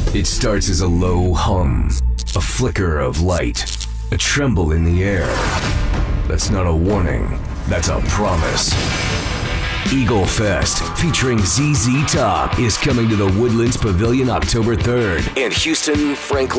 It starts as a low hum, a flicker of light, a tremble in the air. That's not a warning, that's a promise. Eagle Fest, featuring ZZ Top, is coming to the Woodlands Pavilion October 3rd, and Houston Franklin